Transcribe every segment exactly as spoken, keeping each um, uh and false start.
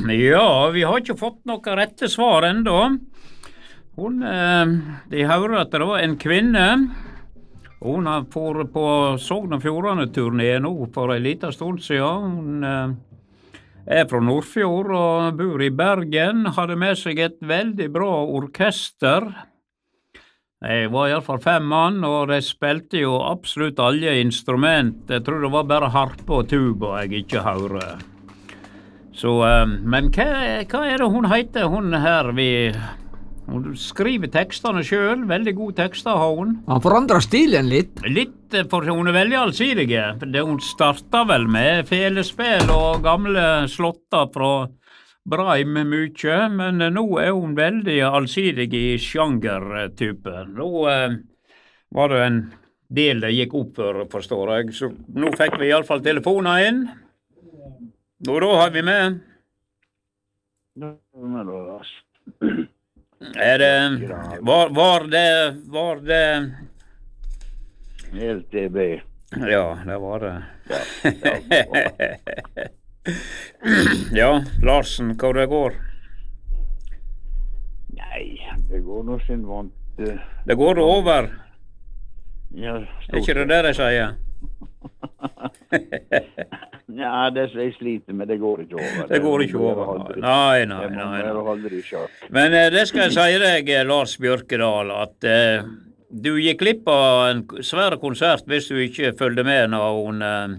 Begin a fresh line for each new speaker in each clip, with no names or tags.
Ja, vi har ikke fått noe rette svar enda. Hun, eh, de hører at det var en kvinne. Hun har vært på Sogn og Fjordane-turné nå for en liten stund siden. Hun eh, er fra Nordfjord og bor i Bergen. Hadde med seg et veldig bra orkester. Det var i alle fall fem mann, og de spilte jo absolutt alle instrument. Jeg tror det var bare harpe og tuba jeg ikke hører. Så, eh, men hva, hva er det hun heter, hun her? Vi, hun skriver tekstene selv, veldig gode tekster har hun.
Han forandrer stilen litt.
Litt, for hun er veldig allsidige. Det hun startet vel med felespill og gamle slotter fra Braim mykje, men nå er hun veldig allsidig i sjangertype. Nå eh, var det en del det gikk opp for, forstår jeg, så nå fikk vi i alle fall telefoner inn. Og da har vi med. Er det, var, var det, var det
L T B.
Ja, det var det.
Ja, ja.
Ja, Larsen, hva det går?
Nei, det går nå sin vant. Uh,
det går over.
Ja,
er ikke det det de sier?
Ja, det er så jeg sliter med, det går ikke over.
Det går ikke over. Nei, nei, nei. nei. Men uh, det skal jeg si deg, Lars Bjørkedal, at uh, du gikk glipp av en svær konsert hvis du ikke følgde med når hun uh,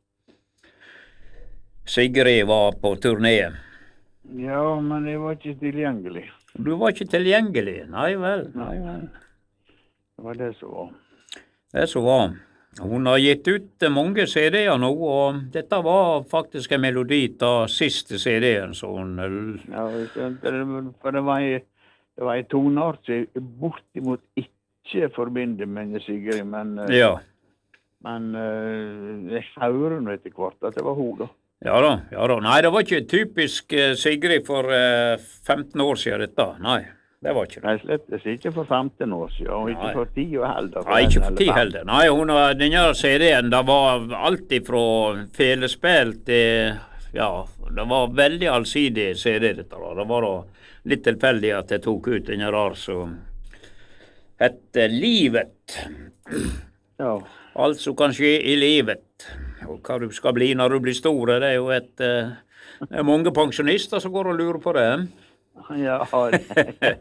Sigrid var på turné.
Ja, men jeg var ikke tilgjengelig.
Du var ikke tilgjengelig? Nei vel, nei vel.
Det var det som var.
Det som var. Hun har gitt ut mange C D-er nå, og dette var faktisk en melodi av siste C D-en, så hun...
Ja, for det var en, det var en toneart som jeg bortimot ikke forbinder med Sigrid, men...
Ja.
Men jeg hører nå etter hvert at det var hun da.
Ja da, ja da. Nei, det var ikke typisk uh, Sigrid for uh, femten år siden dette. Nei, det var ikke det.
Nei, slett ikke for femten år siden, og ikke for ti og heller.
Nei, ikke for ti heller. Nei, hun, denne C D-en, det var alltid fra felespill til, ja, det var veldig allsidig C D dette da. Det var da litt tilfeldig at jeg tok ut denne rar som hette Livet.
Ja.
Alt som kan skje i livet. Og hva du skal bli når du blir store, det er jo et... Uh, det er mange pensjonister som går og lurer på det.
Ja, det.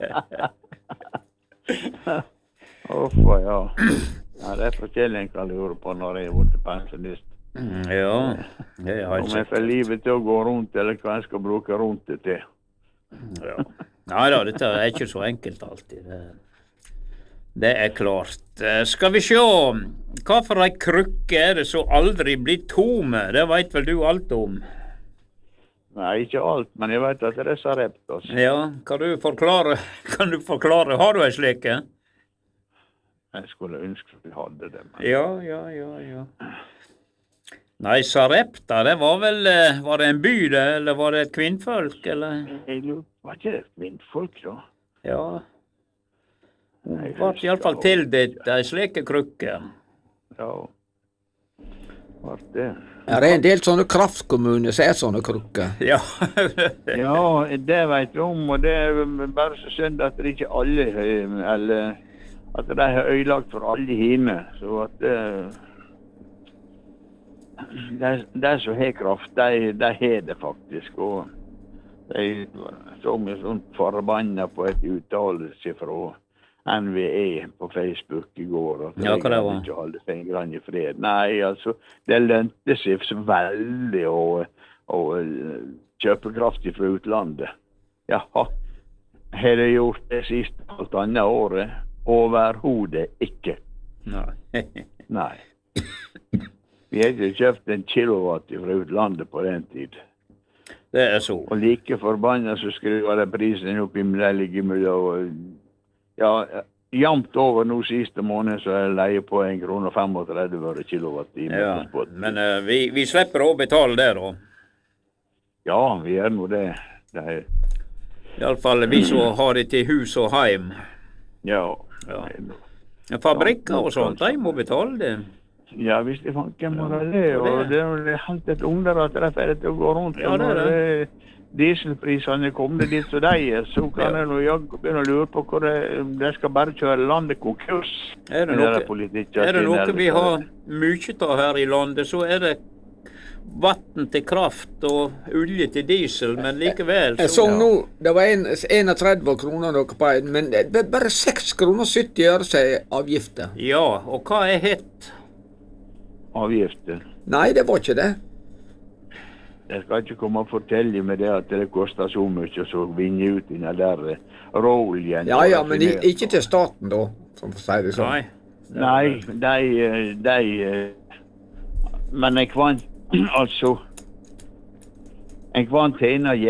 Uffa, ja. Ja, det er forskjellig jeg kan lure på når jeg er borte pensjonist.
Mm, ja, det er helt
Om jeg får livet til å gå rundt, eller hva jeg skal bruke rundt det til.
Ja. Nei da, dette er ikke så enkelt alltid. Det Det er klart. Skal vi se, hva for ei krykke er det som aldri blir tome? Det vet vel du alt om?
Nei, ikke alt, men jeg vet at det er Sareptas.
Ja, kan du forklare? Kan du forklare? Har du ei slike?
Jeg skulle ønske at vi hadde det. Men...
Ja, ja, ja, ja. Nei, Sarepta, det var vel, var det en by det, eller var det et kvinnfolk, eller?
Jeg lurer, var ikke det et kvinnfolk da?
Ja. Hun var i alle fall tildelt ei slike krykke.
Ja, var det.
Ja, det er en del sånne kraftkommuner som er sånne krukker.
Ja.
Ja, det vet vi om, og det er bare så synd at det ikke alle, eller at de har ødelagt for alle hine, så at det, de, de som har kraft, de, de har det faktisk, og de så mye sånn forbannet på et uttalelse fra N V E på Facebook i går, at
ja, hva det var?
Ikke holde fingrene i fred. Nei, altså, det lønte seg så veldig å, å kjøpe kraft fra utlandet. Jaha, har det gjort det siste alt annet året? Overhodet ikke.
Nei.
Nei. Vi har ikke kjøpt en kilowatt fra utlandet på den tid.
Det er så.
Og like forbannet så skriver det prisen opp i ligger mellom. Ja, jamt over nå siste måned så er det leie på en krone og femogtredve øre kilowatt-time.
Ja, men uh, vi, vi slipper å betale det da.
Ja, vi gjør nå det. det er...
I alle fall vi som har det til hus og heim.
Ja.
Ja. Fabrikker og sånt, de må betale det.
Ja, hvis det fanken må det, og det er helt et under at det er ferdig til å gå rundt.
Ja, det er det.
Når dieselprisene kommer dit som de er, så kan jeg nå jaggu begynne å lure på hvor det, de skal bare kjøre landet konkurs.
Er det
med
noe,
de politikken
er det
sine,
noe vi
eller?
har mye av her i landet, så er det vatten til kraft og olje til diesel, men likevel
Jeg så nå, det var en- tretti kroner dere på en, men det er bare seks kroner sytti øre sier avgifter.
Ja, og hva er hett?
Avgifter.
Nei, det var ikke det.
Jeg skal ikke komme og fortelle meg det at det koster så mye å vinne ut i den der eh, råoljen.
Ja, ja, men i- ikke til staten da, som for å si det sånn.
Nei.
Nei, de, eh, de eh, men jeg kan altså jeg kan tjene